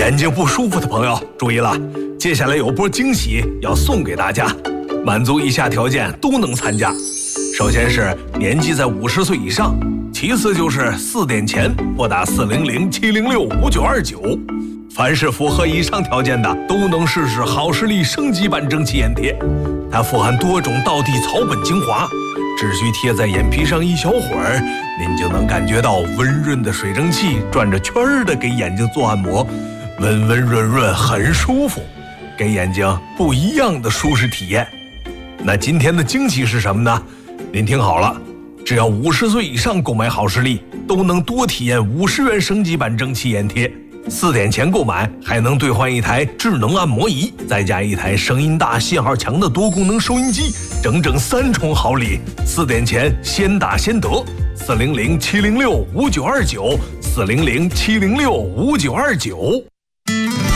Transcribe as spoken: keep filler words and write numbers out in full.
眼睛不舒服的朋友注意了，接下来有波惊喜要送给大家，满足以下条件都能参加。首先是年纪在五十岁以上，其次就是四点前拨打四零零七零六五九二九。凡是符合以上条件的，都能试试好视力升级版蒸汽眼贴。它富含多种道地草本精华，只需贴在眼皮上一小会儿，您就能感觉到温润的水蒸气转着圈儿的给眼睛做按摩，温温润润，很舒服，给眼睛不一样的舒适体验。那今天的惊喜是什么呢？您听好了，只要五十岁以上购买好视力，都能多体验五十元升级版蒸汽眼贴。四点前购买还能兑换一台智能按摩仪，再加一台声音大、信号强的多功能收音机，整整三重好礼。四点前先打先得，四零零七零六五九二九，四零零七零六五九二九。